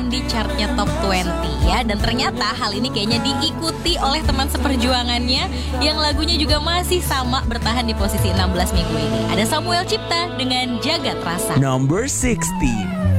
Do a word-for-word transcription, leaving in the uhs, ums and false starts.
bertahan di chartnya top dua puluh ya. Dan ternyata hal ini kayaknya diikuti oleh teman seperjuangannya yang lagunya juga masih sama bertahan di posisi enam belas minggu ini. Ada Samuel Cipta dengan Jagat Rasa. Number sixteen.